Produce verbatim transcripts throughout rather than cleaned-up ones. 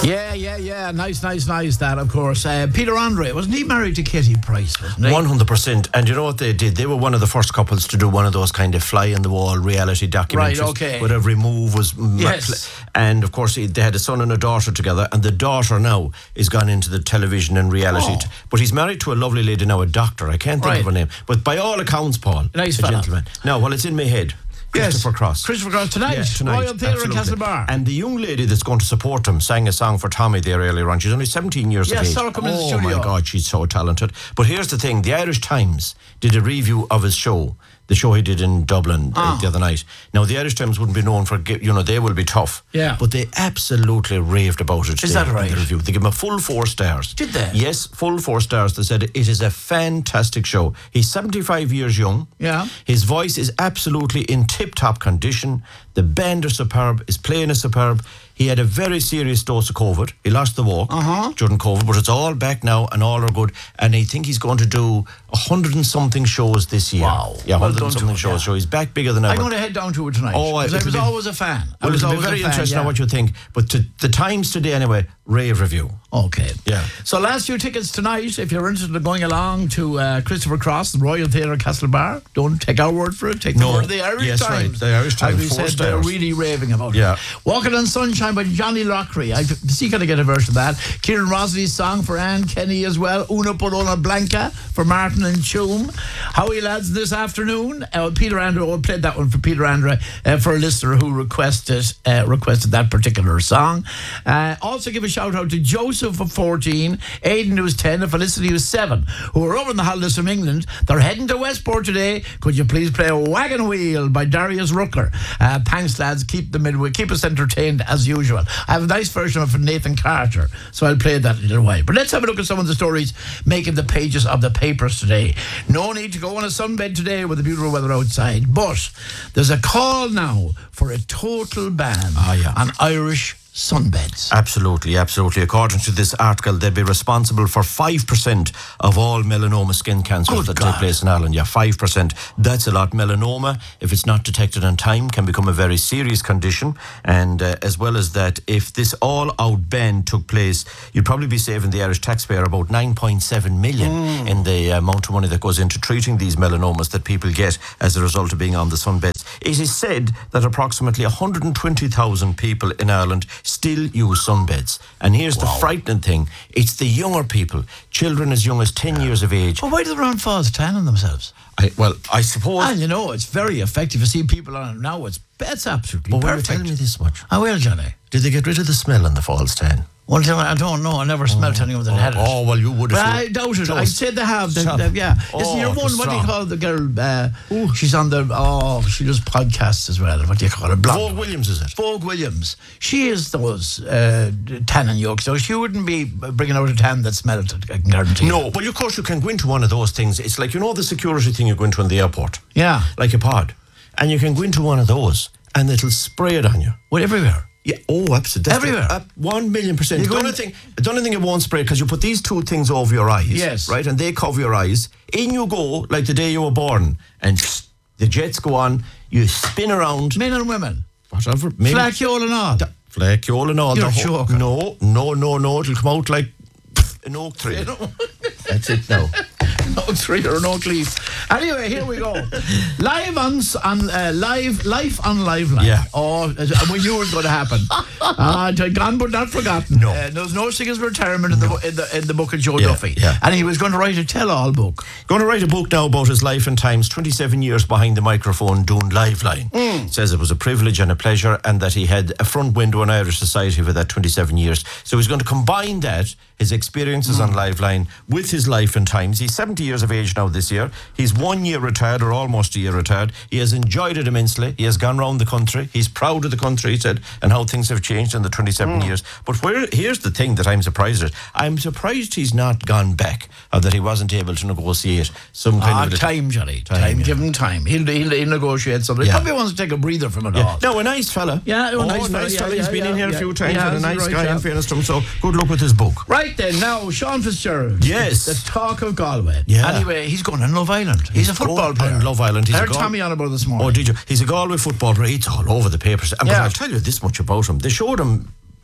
Yeah, yeah, yeah. Nice, nice, nice, that, of course. Uh, Peter Andre, wasn't he married to Katie Price, wasn't he? one hundred percent. And you know what they did? They were one of the first couples to do one of those kind of fly-in-the-wall reality documentaries. Right, okay. Where every move was... Yes. And, of course, they had a son and a daughter together, and the daughter now is gone into the television and reality. Oh. T- but he's married to a lovely lady now, a doctor. I can't think Right. of her name. But by all accounts, Paul, Nice a fella. gentleman. Now, well, it's in my head. Christopher Yes. Cross. Christopher Cross tonight. Yeah, tonight. Royal Theatre in Absolutely. Castlebar. And the young lady that's going to support him sang a song for Tommy there earlier on. She's only seventeen years Yeah, of age. saw her come in the oh studio. my God, she's so talented. But here's the thing: the Irish Times did a review of his show, the show he did in Dublin uh, Ah. the other night. Now, the Irish Times wouldn't be known for, gi- you know, they will be tough. Yeah. But they absolutely raved about it. Is there that right? In the review, they gave him a full four stars. Did they? Yes, full four stars. They said it is a fantastic show. He's seventy-five years young. Yeah. His voice is absolutely in tip-top condition. The band are superb. His playing is superb. He had a very serious dose of COVID. He lost the walk Uh-huh. during COVID, but it's all back now and all are good. And I think he's going to do a hundred and something shows this year. Wow. Yeah, Well hundred done and to something him, shows. yeah. So he's back bigger than ever. I'm going to head down to it tonight. Oh, I- 'cause I it'll was be- always a fan. I Well, was it'll be always very a fan, interesting yeah. on what you think. But to the Times today, anyway, rave review. Okay. Yeah. So last few tickets tonight, if you're interested in going along to uh, Christopher Cross, the Royal Theatre Castlebar, don't take our word for it, take No. the word of the Irish Yes, right. Times. The Irish Times, As we four said, they're stars. really raving about Yeah. it. Walking on Sunshine by Johnny Lockery. I see kind of get a version of that. Kieran Rosley's song for Anne Kenny as well. Una Polona Blanca for Martin and Choom. Howie lads this afternoon. Uh, Peter Andrew, I played that one for Peter Andrew uh, for a listener who requested uh, requested that particular song. Uh, also give a shout out to Joseph of fourteen, Aidan who's ten, and Felicity who's seven, who are over in the holidays from England. They're heading to Westport today. Could you please play Wagon Wheel by Darius Rucker? Uh, thanks lads, keep them in, keep us entertained as usual. I have a nice version of it from Nathan Carter, so I'll play that in a little while. But let's have a look at some of the stories making the pages of the papers today. No need to go on a sunbed today with the beautiful weather outside, but there's a call now for a total ban Ah, yeah. on Irish sunbeds. Absolutely, absolutely. According to this article, they'd be responsible for five percent of all melanoma skin cancers Good that God. take place in Ireland. Yeah, five percent. That's a lot. Melanoma, if it's not detected on time, can become a very serious condition. And uh, as well as that, if this all-out ban took place, you'd probably be saving the Irish taxpayer about nine point seven million Mm. in the amount of money that goes into treating these melanomas that people get as a result of being on the sunbeds. It is said that approximately one hundred twenty thousand people in Ireland still use sunbeds. And here's the frightening thing. It's the younger people, children as young as ten years of age. Well, why do the round falls tanning themselves? I, well, I suppose... And you know, it's very effective. You see people on it now, it's, it's absolutely but will you perfect. tell me this much? I will, Johnny. Did they get rid of the smell in the Falls Tan? Well, I don't know. I never smelled anyone that had it. Oh, well, you would But have... I doubt it. Just I said they have. They, stop. they, yeah. Oh, Isn't your it one, was what do you strong. call the girl? Uh, she's on the, oh, she does podcasts as well. What do you call her? Blonde. Vogue Williams, is it? Vogue Williams. She is those uh, tan and yolk. So she wouldn't be bringing out a tan that smelled, I can guarantee. No, but of course you can go into one of those things. It's like, you know the security thing you go into in the airport? Yeah. Like a pod. And you can go into one of those and it'll spray it on you. Well, everywhere. Yeah, oh, absolutely. That's Everywhere. the- uh, one million percent. You The go only in- thing, the only thing it won't spray because you put these two things over your eyes. Yes. Right, and they cover your eyes. In you go like the day you were born, and the jets go on. You spin around. Men and women. Whatever. Maybe, Flaciole and all. Flaciole and all. You're the whole- joking. No, no, no, no. It'll come out like an oak tree. That's it now. No tree or no leaf. Anyway, here we go. Live on, on uh, live, life on live line. Yeah. Oh, we knew it was going to happen. Uh, gone but not forgotten. No. Uh, there was no such as retirement in, No. the, in the in the book of Joe Yeah, Duffy. yeah. And he was going to write a tell-all book. Going to write a book now about his life and times, twenty-seven years behind the microphone doing Live Line. Mm. Says it was a privilege and a pleasure and that he had a front window in Irish society for that twenty-seven years. So he's going to combine that, his experiences Mm. on Live Line, with his life and times. He's seventy years of age now this year. He's one year retired or almost a year retired. He has enjoyed it immensely. He has gone round the country. He's proud of the country, he said, and how things have changed in the twenty-seven Mm. years. But where here's the thing that I'm surprised at. I'm surprised he's not gone back or that he wasn't able to negotiate some kind Ah, of... a- time, Johnny. Time. Time, yeah. Give him time. He'll, he'll, he'll negotiate something. He Yeah. probably wants to take a breather from it Yeah. all. No, a nice fella. Yeah, a oh, nice fella, yeah, fella. yeah, He's been yeah, in here yeah. a few He times has, and a he's nice right, guy yeah. in fairness to him. So good luck with his book. Right then, now, Sean Fitzgerald. Yes. The talk of Galway. Yeah. Anyway, he's going on Love Island. He's, a football going player. on Love Island. He's I a heard Gal- Tommy on about it this morning. Oh, did you? He's a Galway football player. It's all over the papers. And Yeah. I'll tell you this much about him. They showed him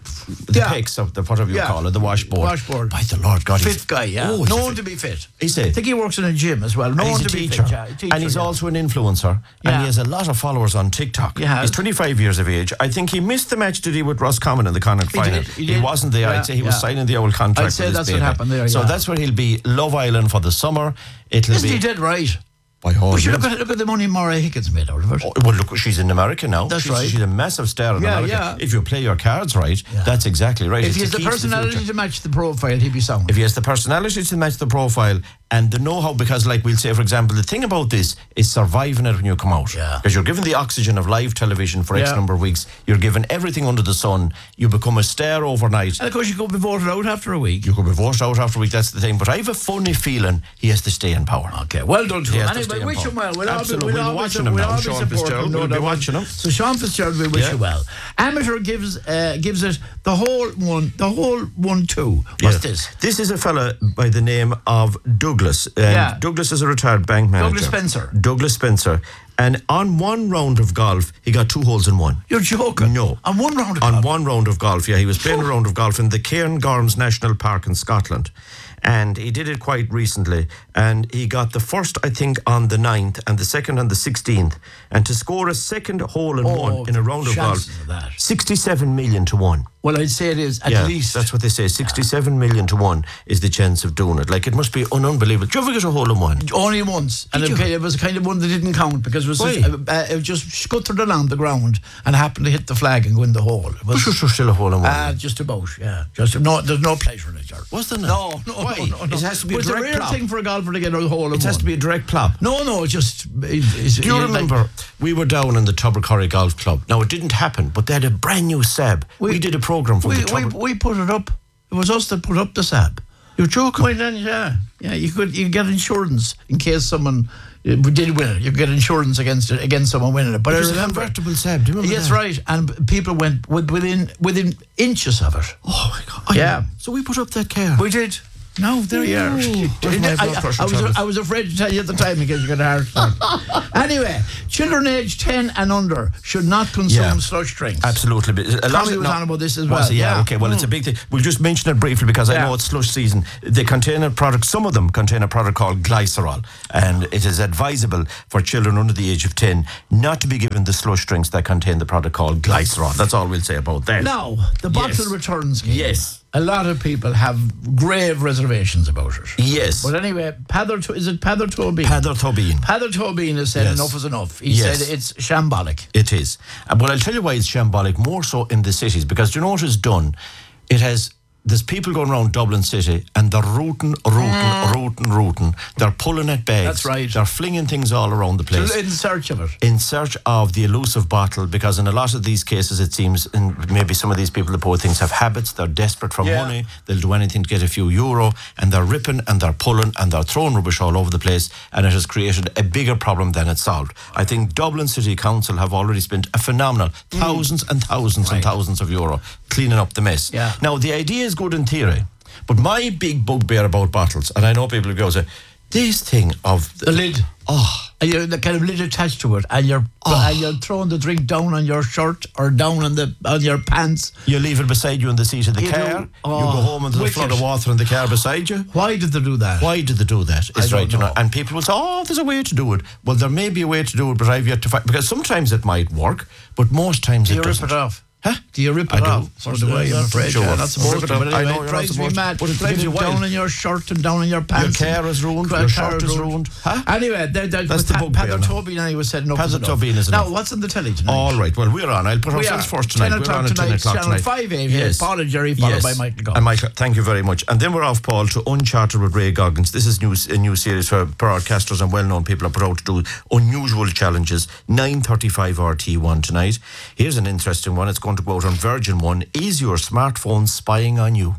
the Yeah. pecs of the whatever you Yeah. call it, the washboard. Washboard. By the Lord God, he's Fit guy, yeah. Oh, he's a known fit- to be fit. Is he? I think he works in a gym as well. And Known he's a to be teacher. fit, yeah. a teacher, and he's yeah. also an influencer. And Yeah. he has a lot of followers on TikTok. He has. He's twenty-five years of age. I think he missed the match today with Roscommon in the Connacht He final. did, he did. wasn't there. Yeah, I'd say he was yeah. signing the old contract. I'd say with his that's what baby. happened there, So yeah. that's where he'll be. Love Island for the summer. It'll Isn't be. he dead right? By all We should means. look at, look at the money Mara Higgins made out of it. Oh, well, look, she's in America now. That's she's, right. She's a massive star in Yeah, America. yeah. If you play your cards right, Yeah. that's exactly right. If It's he has the key to personality future. to match the profile, he'd be sound. If he has the personality to match the profile and the know-how, because like we'll say, for example, the thing about this is surviving it when you come out. Yeah. Because you're given the oxygen of live television for X Yeah. number of weeks. You're given everything under the sun. You become a star overnight. And of course, you could be voted out after a week. You could be voted out after a week, that's the thing. But I have a funny feeling he has to stay in power. Okay, well done to He him. has to stay Anyway, in wish power. him well. We'll all be, Absolutely. we'll We'll be all be, watching him we'll now. all be Sean supporting Fitzgerald, him, no we'll be doubt. watching him. So Sean Fitzgerald, we wish Yeah. you well. Amateur gives uh, gives it the whole one, the whole one two. What's Yeah. this? This is a fella by the name of Douglas. And Yeah. Douglas is a retired bank manager. Douglas Spencer. Douglas Spencer. And on one round of golf, he got two holes in one. You're joking? No. On one round of On golf? one round of golf, yeah. He was playing a round of golf in the Cairngorms National Park in Scotland. And he did it quite recently. And he got the first, I think, on the ninth and the second on the sixteenth. And to score a second hole in Oh, one in a round of golf, chances of that. sixty-seven million to one. Well, I'd say it is at Yeah, least. that's what they say. sixty-seven million to one is the chance of doing it. Like, it must be un- unbelievable. Do you ever get a hole in one? Only once, and Did it, you? it was kind of one that didn't count because it was Why? such, uh, uh, it just scuttered along the ground and happened to hit the flag and go in the hole. It was Was there still a hole in one? uh, just about, yeah. Just no, there's no pleasure in it, Jar. Was there not? No, no, Why? no, no, no. It has to be But a it's a direct rare plop. thing for a golfer to get a hole in It has one. to be a direct plop. No, no, it's just. It, it's, Do you like- remember we were down in the Tubbercurry Golf Club? Now, it didn't happen, but they had a brand new sab. We, did a programme for we, the we, Tubber. we put it up. It was us that put up the sab. You're joking? Well, then, yeah, yeah. You could you could get insurance in case someone uh, did win it. You could get insurance against it against someone winning it. But It I was a remember, convertible sab. Do you remember yes, that? right. And people went with, within within inches of it. Oh, my God. I- Yeah. So we put up that car. We did. No, there you are. Ooh, where's my I, blood I, pressure I was tablets? I was afraid to tell you at the time because you got a heart attack. Anyway, children aged ten and under should not consume Yeah. slush drinks. Absolutely. But a lot Tommy of- was no, on about this as was well. he? Yeah, Yeah. okay. Well, it's a big thing. We'll just mention it briefly because I Yeah. know it's slush season. They contain a product, some of them contain a product called glycerol. And it is advisable for children under the age of ten not to be given the slush drinks that contain the product called glycerol. That's all we'll say about that. Now, the bottle Yes. return scheme. Yes. A lot of people have grave reservations about it. Yes. But anyway, Pather, is it Pather Tobin? Pather Tobin. Pather Tobin has said Yes. enough is enough. He Yes. said it's shambolic. It is. Uh, But I'll tell you why it's shambolic, more so in the cities, because do you know what it's done? It has, there's people going around Dublin City and they're rooting, rooting, rooting, rooting. They're pulling at bags. That's right. They're flinging things all around the place. In search of it. In search of the elusive bottle, because in a lot of these cases, it seems, and maybe some of these people, the poor things, have habits. They're desperate for Yeah. money. They'll do anything to get a few euro, and they're ripping and they're pulling and they're throwing rubbish all over the place, and it has created a bigger problem than it's solved. I think Dublin City Council have already spent a phenomenal thousands and thousands and thousands of euro cleaning up the mess. Yeah. Now, the idea is good in theory, but my big bugbear about bottles, and I know people will go say, this thing of The lid. Oh, And you're the kind of lid attached to it, and you're Oh. and you're throwing the drink down on your shirt or down on the on your pants. you leave it beside you in the seat of the You do. car. you Oh, go home into the wicked. flood of water in the car beside you. Why did they do that? Why did they do that? It's don't right, you know. know. And people will say, "Oh, there's a way to do it." Well, there may be a way to do it, but I've yet to find, because sometimes it might work, but most times Do it you rip doesn't. it off? Huh? Do you rip I it do. off? So do I, I'm afraid. Sure. Yeah, not supposed Rip it to, off. but I anyway, know it you're not drives me supposed to, mad. but it Drives gives you you down wild. on your shirt and down on your pants. car is ruined, Car your car shirt is ruined. Huh? Anyway, they're, they're, That's the Pa- bugbear Pather now. Tobin anyway said enough is Pather enough. Tobin is Now, enough. what's on the telly tonight? All right. Well, we're on. I'll put We ourselves are. first tonight. ten We're o'clock on at ten tonight, o'clock Channel tonight. five A here. Paul and Jerry, followed by Michael Goff. And Michael, thank you very much. And then we're off, Paul, to Uncharted with Ray Goggins. This is new, a new series for broadcasters and well-known people are put out to do unusual challenges. nine thirty-five R T one tonight. Here's an interesting one. It's going to go out on Virgin One. Is your smartphone spying on you?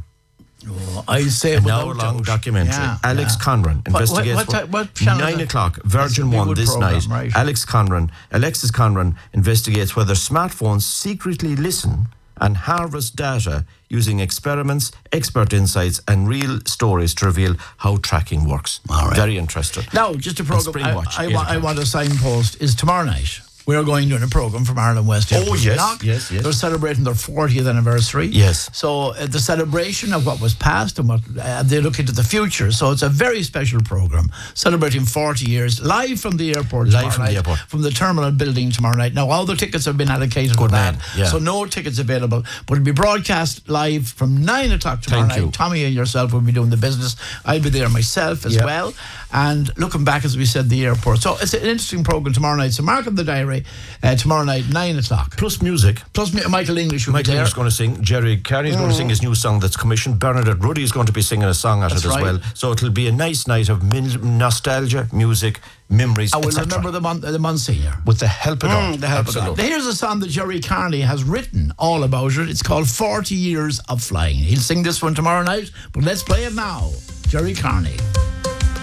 Oh, I say An without hour-long doubt. documentary. Yeah, Alex yeah. Conran What- investigates. what- what ti- what channel is Nine it? o'clock, That's Virgin a big One good this programme, night. right. Alex Conran, Alexis Conran investigates whether smartphones secretly listen and harvest data using experiments, expert insights, and real stories to reveal how tracking works. All right. Very interesting. Now, just a And program. Spring I, Watch, I, eight wa- I o'clock. want a signpost. Is tomorrow night. we're going to a programme from Ireland West. Oh, yes, Knock. yes, yes. They're celebrating their fortieth anniversary. Yes. So uh, the celebration of what was past and what uh, they look into the future. So it's a very special programme celebrating forty years, live from the airport. Live from night, the airport. From the terminal building tomorrow night. Now, all the tickets have been allocated Good for man, that. yeah. So no tickets available, but it'll be broadcast live from nine o'clock tomorrow Thank night. you. Tommy and yourself will be doing the business. I'll be there myself as Yeah. well. And looking back, as we said, the airport. So it's an interesting programme tomorrow night. So mark in the diary, uh, tomorrow night, nine o'clock. Plus music. Plus Mi- Michael English will Michael be there. English is going to sing. Jerry Carney's going to sing his new song that's commissioned. Bernadette Ruddy is going to be singing a song at That's it as right. well. So it'll be a nice night of min- nostalgia, music, memories, I will et cetera. remember the, mon- the Monsignor. With the help of God. Mm, the help of God. Absolutely. Here's a song that Jerry Carney has written all about it. It's called forty years of Flying. He'll sing this one tomorrow night, but let's play it now. Jerry Carney.